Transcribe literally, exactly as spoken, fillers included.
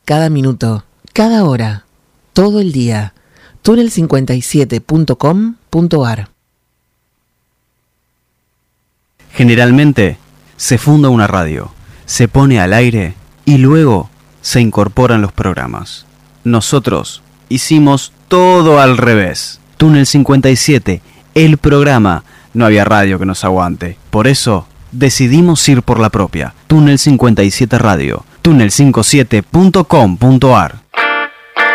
cada minuto, cada hora, todo el día. túnel cincuenta y siete punto com punto a r. Generalmente se funda una radio, se pone al aire y luego se incorporan los programas. Nosotros hicimos todo al revés. Túnel cincuenta y siete, el programa. No había radio que nos aguante. Por eso decidimos ir por la propia. Túnel cincuenta y siete Radio. túnel cincuenta y siete punto com punto a r.